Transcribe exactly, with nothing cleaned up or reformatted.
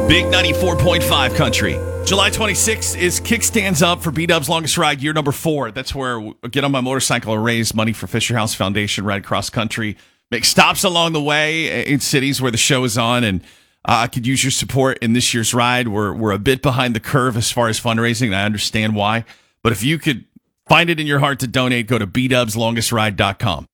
Big ninety-four point five country. July twenty-sixth is Kickstands Up for B-Dub's Longest Ride, year number four. That's where I get on my motorcycle and raise money for Fisher House Foundation, ride cross country, make stops along the way in cities where the show is on, and uh, I could use your support in this year's ride. We're, we're a bit behind the curve as far as fundraising, and I understand why. But if you could find it in your heart to donate, go to b dubs longest ride dot com.